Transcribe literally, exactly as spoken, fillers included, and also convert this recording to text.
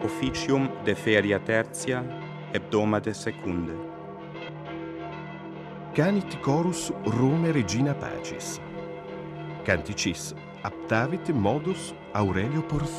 officium de feria tertia, hebdomade secunde. Canit chorus Rome regina pacis. Canticis aptavit modus Aurelio Porphyrio.